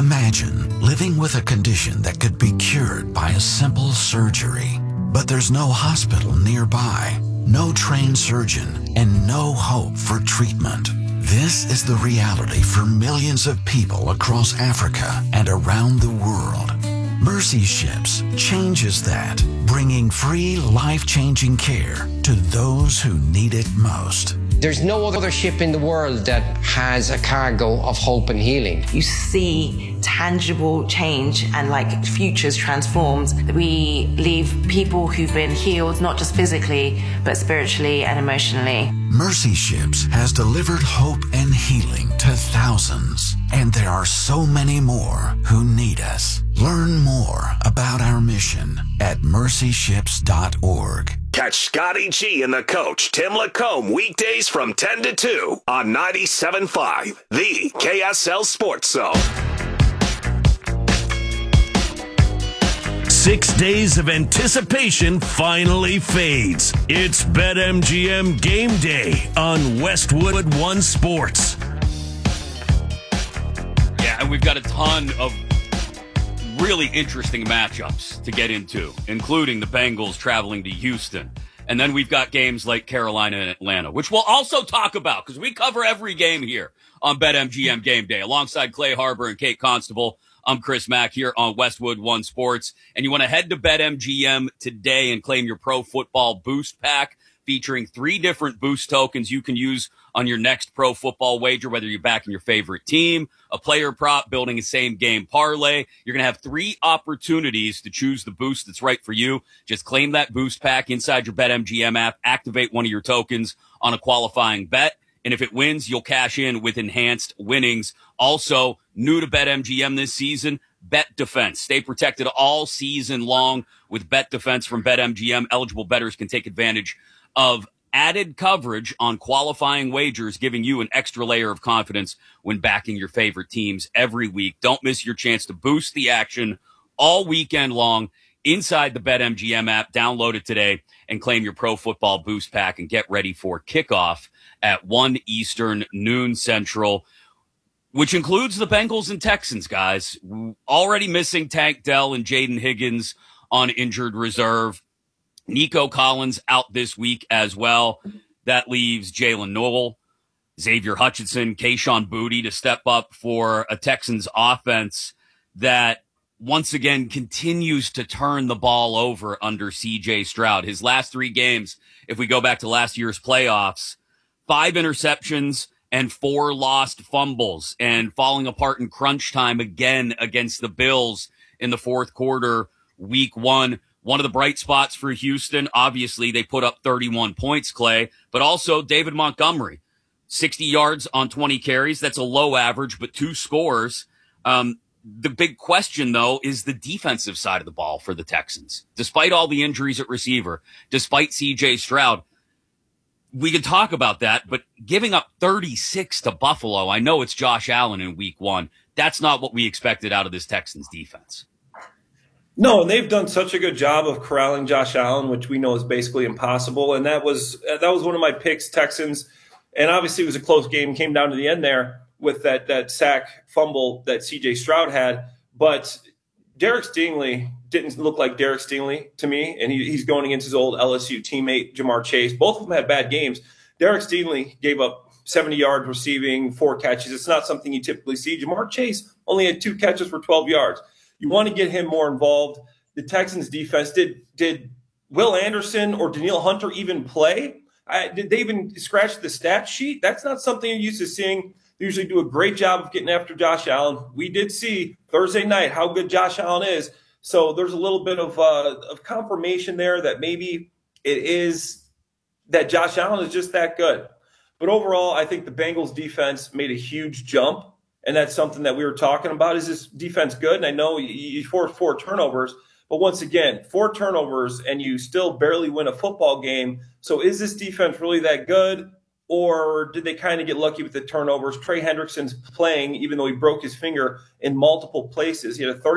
Imagine living with a condition that could be cured by a simple surgery. But there's no hospital nearby, no trained surgeon, and no hope for treatment. This is the reality for millions of people across Africa and around the world. Mercy Ships changes that, bringing free, life-changing care to those who need it most. There's no other ship in the world that has a cargo of hope and healing. You see tangible change and futures transformed. We leave people who've been healed, not just physically, but spiritually and emotionally. Mercy Ships has delivered hope and healing to thousands, and there are so many more who need us. Learn more about our mission at mercyships.org. Catch Scotty G and the coach, Tim Lacombe, weekdays from 10 to 2 on 97.5, the KSL Sports Zone. 6 days of anticipation finally fades. It's BetMGM Game Day on Westwood One Sports. Yeah, and we've got a ton of really interesting matchups to get into, including the Bengals traveling to Houston. And then we've got games like Carolina and Atlanta, which we'll also talk about because we cover every game here on BetMGM Game Day. Alongside Clay Harbor and Kate Constable, I'm Chris Mack here on Westwood One Sports. And you want to head to BetMGM today and claim your Pro Football Boost Pack, featuring 3 different boost tokens you can use on your next pro football wager, whether you're backing your favorite team, a player prop, building a same game parlay. You're going to have 3 opportunities to choose the boost that's right for you. Just claim that boost pack inside your BetMGM app, activate one of your tokens on a qualifying bet, and if it wins, you'll cash in with enhanced winnings. Also, new to BetMGM this season, Bet Defense. Stay protected all season long with Bet Defense from BetMGM. Eligible bettors can take advantage of added coverage on qualifying wagers, giving you an extra layer of confidence when backing your favorite teams every week. Don't miss your chance to boost the action all weekend long inside the BetMGM app. Download it today and claim your Pro Football Boost Pack and get ready for kickoff at 1 Eastern, noon Central, which includes the Bengals and Texans, guys. Already missing Tank Dell and Jaden Higgins on injured reserve. Nico Collins out this week as well. That leaves Jalen Noel, Xavier Hutchinson, Kayshon Boutte to step up for a Texans offense that once again continues to turn the ball over under C.J. Stroud. His last 3 games, if we go back to last year's playoffs, 5 interceptions and 4 lost fumbles, and falling apart in crunch time again against the Bills in the fourth quarter, week 1. One of the bright spots for Houston, obviously, they put up 31 points, Clay, but also David Montgomery, 60 yards on 20 carries. That's a low average, but 2 scores. The big question, though, is the defensive side of the ball for the Texans. Despite all the injuries at receiver, despite C.J. Stroud, we could talk about that, but giving up 36 to Buffalo, I know it's Josh Allen in week 1. That's not what we expected out of this Texans defense. No, and they've done such a good job of corralling Josh Allen, which we know is basically impossible. And that was one of my picks, Texans. And obviously it was a close game, came down to the end there with that sack fumble that C.J. Stroud had. But Derek Stingley didn't look like Derek Stingley to me, and he's going against his old LSU teammate, Jamar Chase. Both of them had bad games. Derek Stingley gave up 70 yards receiving, 4 catches. It's not something you typically see. Jamar Chase only had 2 catches for 12 yards. You want to get him more involved. The Texans defense, did Will Anderson or Danielle Hunter even play? Did they even scratch the stat sheet? That's not something you're used to seeing. They usually do a great job of getting after Josh Allen. We did see Thursday night how good Josh Allen is. So there's a little bit of confirmation there that maybe it is that Josh Allen is just that good. But overall, I think the Bengals defense made a huge jump. And that's something that we were talking about. Is this defense good? And I know you forced 4 turnovers, but once again, 4 turnovers and you still barely win a football game. So is this defense really that good? Or did they kind of get lucky with the turnovers? Trey Hendrickson's playing, even though he broke his finger in multiple places. He had a 30